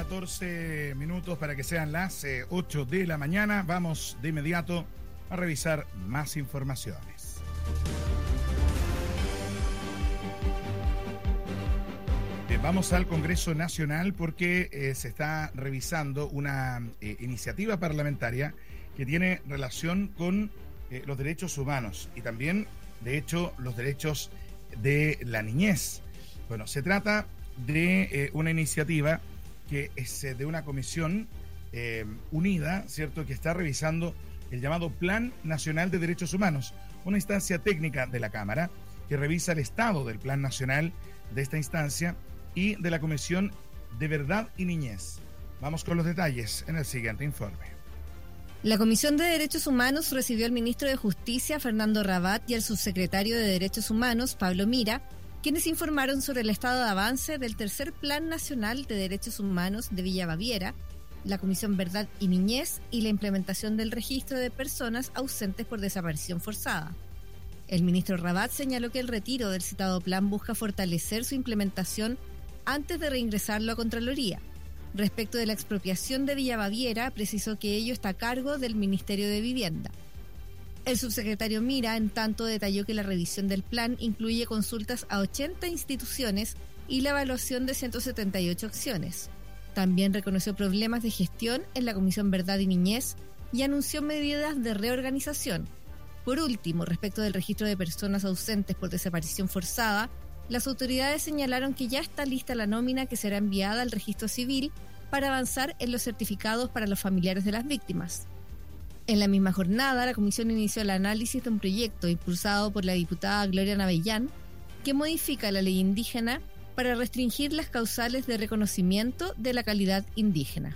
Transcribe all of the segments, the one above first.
14 minutos para que sean las 8 de la mañana. Vamos de inmediato a revisar más informaciones. Vamos al Congreso Nacional porque se está revisando una iniciativa parlamentaria que tiene relación con los derechos humanos y también, de hecho, los derechos de la niñez. Bueno, se trata de una iniciativa que es de una comisión unida, ¿cierto?, que está revisando el llamado Plan Nacional de Derechos Humanos, una instancia técnica de la Cámara que revisa el estado del Plan Nacional de esta instancia y de la Comisión de Verdad y Niñez. Vamos con los detalles en el siguiente informe. La Comisión de Derechos Humanos recibió al ministro de Justicia, Fernando Rabat, y al subsecretario de Derechos Humanos, Pablo Mira, quienes informaron sobre el estado de avance del tercer Plan Nacional de Derechos Humanos de Villa Baviera, la Comisión Verdad y Niñez y la implementación del registro de personas ausentes por desaparición forzada. El ministro Rabat señaló que el retiro del citado plan busca fortalecer su implementación antes de reingresarlo a Contraloría. Respecto de la expropiación de Villa Baviera, precisó que ello está a cargo del Ministerio de Vivienda. El subsecretario Mira, en tanto, detalló que la revisión del plan incluye consultas a 80 instituciones y la evaluación de 178 acciones. También reconoció problemas de gestión en la Comisión Verdad y Niñez y anunció medidas de reorganización. Por último, respecto del registro de personas ausentes por desaparición forzada, las autoridades señalaron que ya está lista la nómina que será enviada al registro civil para avanzar en los certificados para los familiares de las víctimas. En la misma jornada, la comisión inició el análisis de un proyecto impulsado por la diputada Gloria Navellán que modifica la ley indígena para restringir las causales de reconocimiento de la calidad indígena.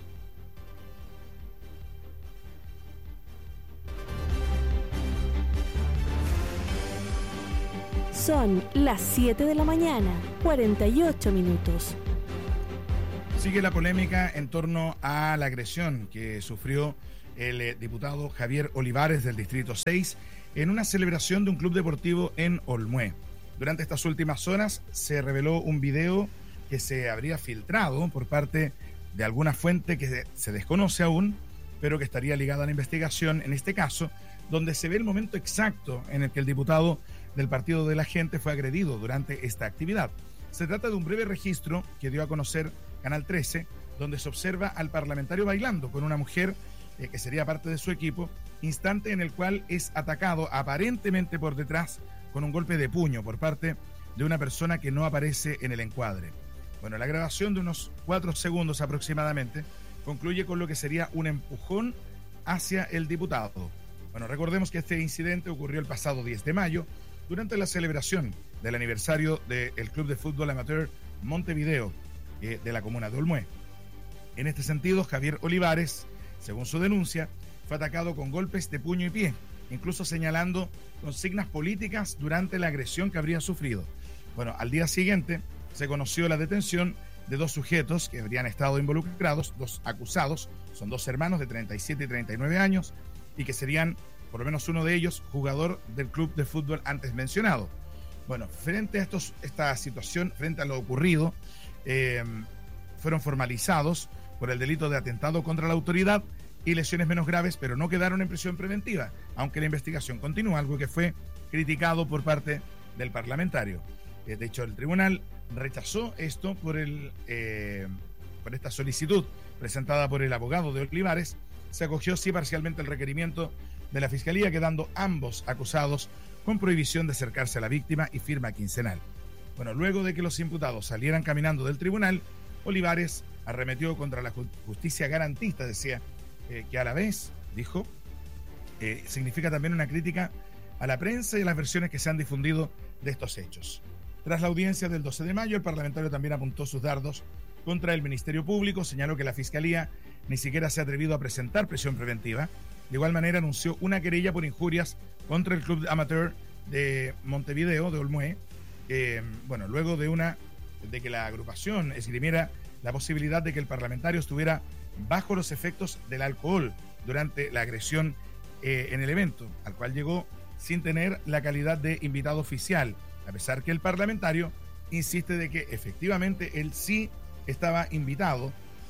Son las 7 de la mañana, 48 minutos. Sigue la polémica en torno a la agresión que sufrió el diputado Javier Olivares del Distrito 6 en una celebración de un club deportivo en Olmué. Durante estas últimas horas se reveló un video que se habría filtrado por parte de alguna fuente que se desconoce aún, pero que estaría ligada a la investigación en este caso, donde se ve el momento exacto en el que el diputado del Partido de la Gente fue agredido durante esta actividad. Se trata de un breve registro que dio a conocer Canal 13, donde se observa al parlamentario bailando con una mujer que sería parte de su equipo, instante en el cual es atacado aparentemente por detrás con un golpe de puño por parte de una persona que no aparece en el encuadre. Bueno, la grabación de unos 4 segundos aproximadamente concluye con lo que sería un empujón hacia el diputado. Bueno, recordemos que este incidente ocurrió el pasado 10 de mayo durante la celebración del aniversario del Club de Fútbol Amateur Montevideo de la comuna de Olmué. En este sentido, Javier Olivares, según su denuncia, fue atacado con golpes de puño y pie, incluso señalando consignas políticas durante la agresión que habría sufrido. Bueno, al día siguiente se conoció la detención de 2 sujetos que habrían estado involucrados, 2 acusados, son 2 hermanos de 37 y 39 años y que serían, por lo menos uno de ellos, jugador del club de fútbol antes mencionado. Bueno, frente a esta situación, frente a lo ocurrido, fueron formalizados por el delito de atentado contra la autoridad y lesiones menos graves, pero no quedaron en prisión preventiva, aunque la investigación continúa, algo que fue criticado por parte del parlamentario. De hecho, el tribunal rechazó esto por esta solicitud presentada por el abogado de Olivares. Se acogió sí parcialmente el requerimiento de la Fiscalía, quedando ambos acusados con prohibición de acercarse a la víctima y firma quincenal. Bueno, luego de que los imputados salieran caminando del tribunal, Olivares arremetió contra la justicia garantista, decía, que a la vez, dijo, significa también una crítica a la prensa y a las versiones que se han difundido de estos hechos. Tras la audiencia del 12 de mayo, el parlamentario también apuntó sus dardos contra el Ministerio Público, señaló que la Fiscalía ni siquiera se ha atrevido a presentar prisión preventiva. De igual manera anunció una querella por injurias contra el Club Amateur de Montevideo, de Olmué, luego de que la agrupación esgrimiera la posibilidad de que el parlamentario estuviera bajo los efectos del alcohol durante la agresión en el evento, al cual llegó sin tener la calidad de invitado oficial, a pesar que el parlamentario insiste de que efectivamente él sí estaba invitado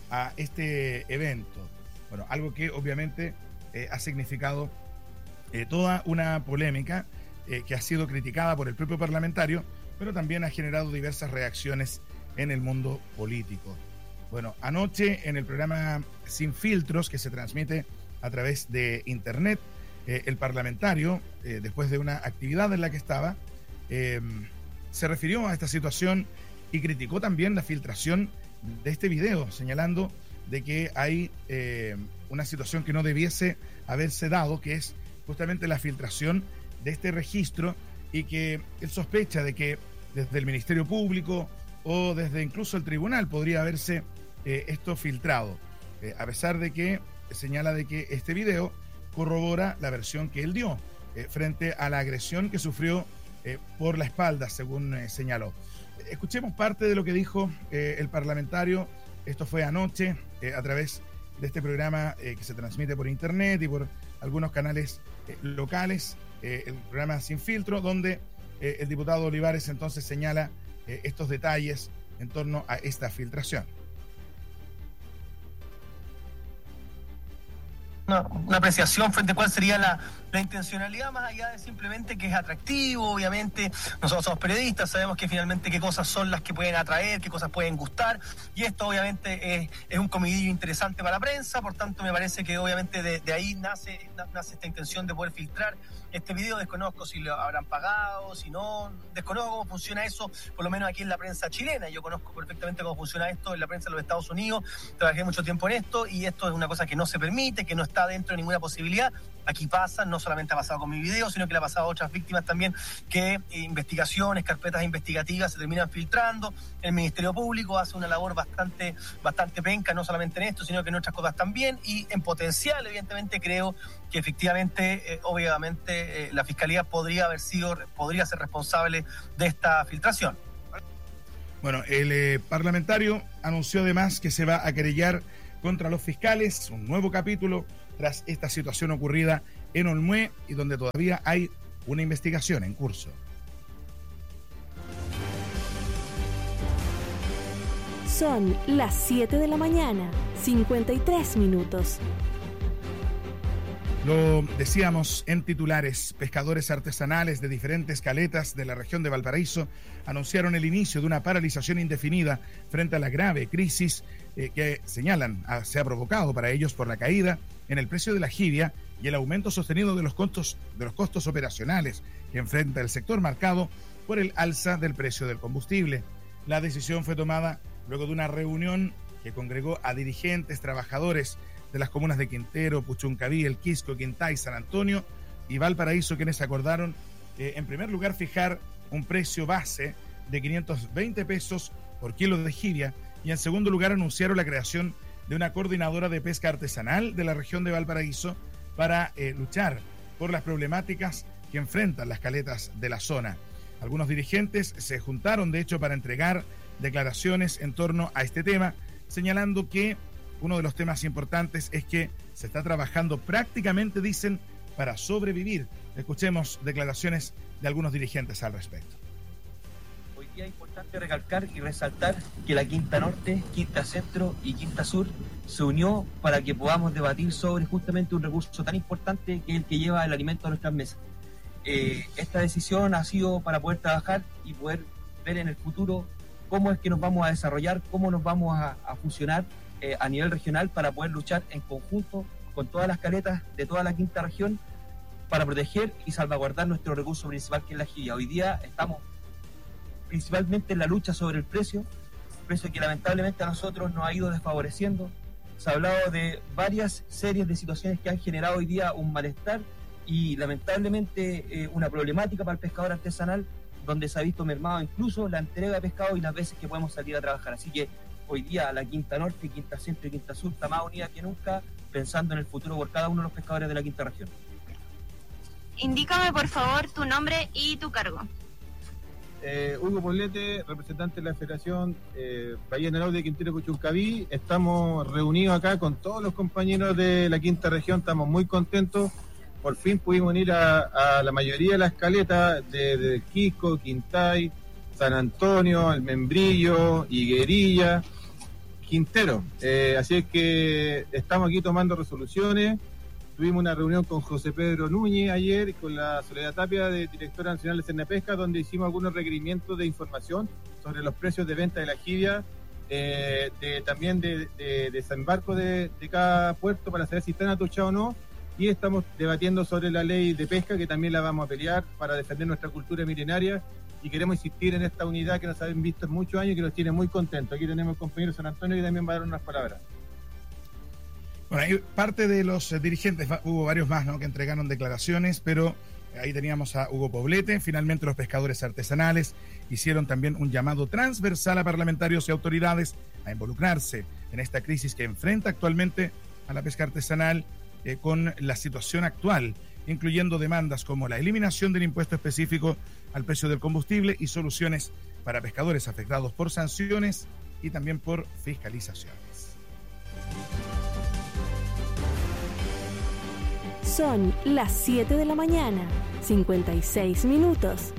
a este evento. Bueno, algo que obviamente ha significado toda una polémica que ha sido criticada por el propio parlamentario, pero también ha generado diversas reacciones en el mundo político. Bueno, anoche en el programa Sin Filtros, que se transmite a través de internet, el parlamentario, después de una actividad en la que estaba, se refirió a esta situación y criticó también la filtración de este video, señalando de que hay una situación que no debiese haberse dado, que es justamente la filtración de este registro, y que él sospecha de que desde el Ministerio Público o desde incluso el tribunal podría haberse esto filtrado, a pesar de que señala de que este video corrobora la versión que él dio frente a la agresión que sufrió por la espalda, según señaló. Escuchemos parte de lo que dijo el parlamentario. Esto fue anoche a través de este programa que se transmite por internet y por algunos canales locales, el programa Sin Filtro, donde el diputado Olivares entonces señala estos detalles en torno a esta filtración. Una apreciación frente a cuál sería la intencionalidad, más allá de simplemente que es atractivo. Obviamente nosotros somos periodistas, sabemos que finalmente qué cosas son las que pueden atraer, qué cosas pueden gustar, y esto obviamente es un comidillo interesante para la prensa. Por tanto, me parece que obviamente de ahí nace esta intención de poder filtrar este video. Desconozco si lo habrán pagado, si no, desconozco cómo funciona eso, por lo menos aquí en la prensa chilena. Yo conozco perfectamente cómo funciona esto en la prensa de los Estados Unidos, trabajé mucho tiempo en esto, y esto es una cosa que no se permite, que no está dentro de ninguna posibilidad. Aquí pasa, no solamente ha pasado con mi video, sino que le ha pasado a otras víctimas también, que investigaciones, carpetas investigativas se terminan filtrando. El Ministerio Público hace una labor bastante penca, no solamente en esto, sino que en otras cosas también, y en potencial, evidentemente, creo que efectivamente, obviamente, la Fiscalía podría ser responsable de esta filtración. Bueno, el parlamentario anunció además que se va a querellar contra los fiscales, un nuevo capítulo tras esta situación ocurrida en Olmué, y donde todavía hay una investigación en curso. Son las 7 de la mañana, 53 minutos. Lo decíamos en titulares, pescadores artesanales de diferentes caletas de la región de Valparaíso anunciaron el inicio de una paralización indefinida frente a la grave crisis que señalan se ha provocado para ellos por la caída en el precio de la jibia y el aumento sostenido de los costos operacionales que enfrenta el sector, marcado por el alza del precio del combustible. La decisión fue tomada luego de una reunión que congregó a dirigentes, trabajadores de las comunas de Quintero, Puchuncaví, El Quisco, Quintay, San Antonio y Valparaíso, quienes acordaron en primer lugar fijar un precio base de 520 pesos por kilo de jibia, y en segundo lugar anunciaron la creación de una coordinadora de pesca artesanal de la región de Valparaíso para luchar por las problemáticas que enfrentan las caletas de la zona. Algunos dirigentes se juntaron, de hecho, para entregar declaraciones en torno a este tema, señalando que uno de los temas importantes es que se está trabajando prácticamente, dicen, para sobrevivir. Escuchemos declaraciones de algunos dirigentes al respecto. Hoy día es importante recalcar y resaltar que la Quinta Norte, Quinta Centro y Quinta Sur se unió para que podamos debatir sobre justamente un recurso tan importante que es el que lleva el alimento a nuestras mesas. Esta decisión ha sido para poder trabajar y poder ver en el futuro cómo es que nos vamos a desarrollar, cómo nos vamos a fusionar a nivel regional para poder luchar en conjunto con todas las caletas de toda la quinta región para proteger y salvaguardar nuestro recurso principal, que es la jibia. Hoy día estamos principalmente en la lucha sobre el precio que lamentablemente a nosotros nos ha ido desfavoreciendo. Se ha hablado de varias series de situaciones que han generado hoy día un malestar y lamentablemente una problemática para el pescador artesanal, donde se ha visto mermado incluso la entrega de pescado y las veces que podemos salir a trabajar. Así que hoy día la Quinta Norte, Quinta Centro y Quinta Sur está más unida que nunca, pensando en el futuro por cada uno de los pescadores de la quinta región. Indícame por favor tu nombre y tu cargo. Hugo Poblete, representante de la Federación Bahía Narao de Quintero Puchuncaví. Estamos reunidos acá con todos los compañeros de la quinta región, estamos muy contentos. Por fin pudimos unir a la mayoría de las caletas de Quisco, Quintay, San Antonio, El Membrillo, Higuerilla, Quintero. Así es que estamos aquí tomando resoluciones. Tuvimos una reunión con José Pedro Núñez ayer, con la Soledad Tapia, directora nacional de Cernapesca, donde hicimos algunos requerimientos de información sobre los precios de venta de la jibia, también de desembarco de cada puerto, para saber si están atochados o no. Y estamos debatiendo sobre la ley de pesca, que también la vamos a pelear para defender nuestra cultura milenaria, y queremos insistir en esta unidad que nos han visto en muchos años y que nos tiene muy contentos. Aquí tenemos el compañero San Antonio, que también va a dar unas palabras. Bueno, ahí parte de los dirigentes, hubo varios más, ¿no?, que entregaron declaraciones, pero ahí teníamos a Hugo Poblete. Finalmente los pescadores artesanales hicieron también un llamado transversal a parlamentarios y autoridades a involucrarse en esta crisis que enfrenta actualmente a la pesca artesanal, con la situación actual, incluyendo demandas como la eliminación del impuesto específico al precio del combustible y soluciones para pescadores afectados por sanciones y también por fiscalizaciones. Son las 7 de la mañana, 56 minutos.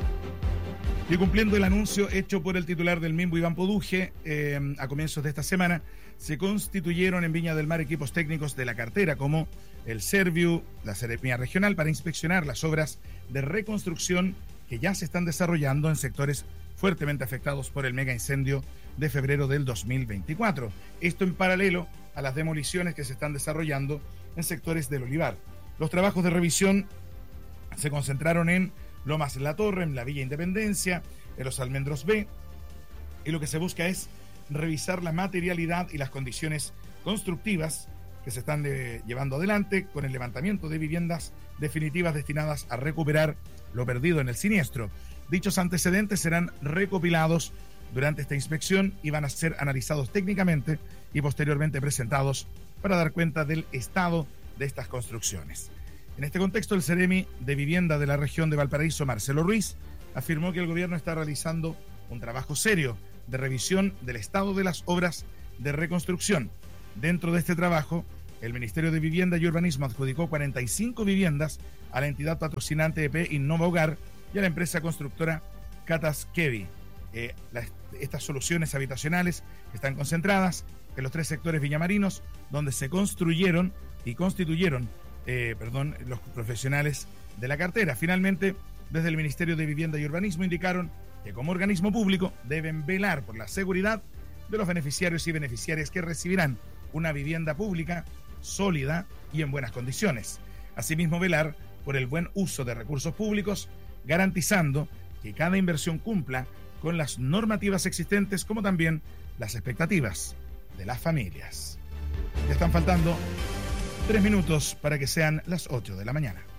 Y cumpliendo el anuncio hecho por el titular del MIMBU, Iván Poduje, a comienzos de esta semana, se constituyeron en Viña del Mar equipos técnicos de la cartera, como el Serviu, la Seremía Regional, para inspeccionar las obras de reconstrucción que ya se están desarrollando en sectores fuertemente afectados por el mega incendio de febrero del 2024. Esto en paralelo a las demoliciones que se están desarrollando en sectores del Olivar. Los trabajos de revisión se concentraron en Lomas La Torre, en la Villa Independencia, en los Almendros B, y lo que se busca es revisar la materialidad y las condiciones constructivas que se están llevando adelante con el levantamiento de viviendas definitivas destinadas a recuperar lo perdido en el siniestro. Dichos antecedentes serán recopilados durante esta inspección y van a ser analizados técnicamente y posteriormente presentados para dar cuenta del estado de estas construcciones. En este contexto, el Seremi de Vivienda de la región de Valparaíso, Marcelo Ruiz, afirmó que el gobierno está realizando un trabajo serio de revisión del estado de las obras de reconstrucción. Dentro de este trabajo, el Ministerio de Vivienda y Urbanismo adjudicó 45 viviendas a la entidad patrocinante EP Innova Hogar y a la empresa constructora Cataskevi. Estas soluciones habitacionales están concentradas en los 3 sectores villamarinos, donde se construyeron y constituyeron los profesionales de la cartera. Finalmente, desde el Ministerio de Vivienda y Urbanismo indicaron que como organismo público deben velar por la seguridad de los beneficiarios y beneficiarias que recibirán una vivienda pública sólida y en buenas condiciones. Asimismo, velar por el buen uso de recursos públicos, garantizando que cada inversión cumpla con las normativas existentes, como también las expectativas de las familias. Ya están faltando 3 minutos para que sean las 8 de la mañana.